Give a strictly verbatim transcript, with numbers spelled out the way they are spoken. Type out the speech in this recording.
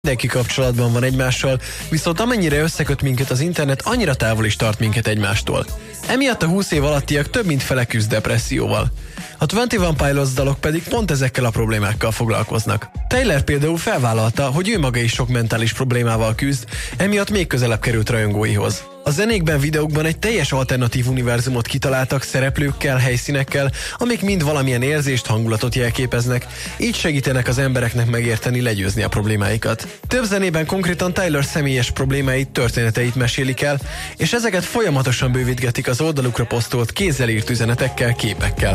Mindenki kapcsolatban van egymással, viszont amennyire összeköt minket az internet, annyira távol is tart minket egymástól. Emiatt a húsz év alattiak több mint fele küzd depresszióval. A huszonegy Pilots dalok pedig pont ezekkel a problémákkal foglalkoznak. Taylor például felvállalta, hogy ő maga is sok mentális problémával küzd, emiatt még közelebb került rajongóihoz. A zenékben, videókban egy teljes alternatív univerzumot kitaláltak szereplőkkel, helyszínekkel, amik mind valamilyen érzést, hangulatot jelképeznek, így segítenek az embereknek megérteni, legyőzni a problémáikat. Több zenében konkrétan Taylor személyes problémáit, történeteit mesélik el, és ezeket folyamatosan bővítgetik az oldalukra posztolt kézzel írt üzenetekkel, képekkel.